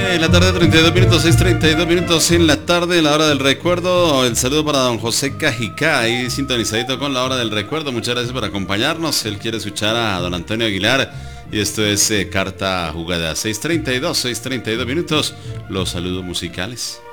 La tarde, 32 minutos, 6:32 minutos en la tarde, la hora del recuerdo. El saludo para don José Cajicá, ahí sintonizadito con la hora del recuerdo. Muchas gracias por acompañarnos. Él quiere escuchar a don Antonio Aguilar y esto es Carta Jugada. 6:32 minutos, los saludos musicales.